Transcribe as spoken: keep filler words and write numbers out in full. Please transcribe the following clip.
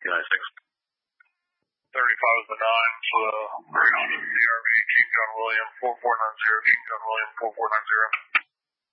United six. thirty-five is the nine, so three hundred C R V, King John William, four four nine zero, King John William, four four nine zero.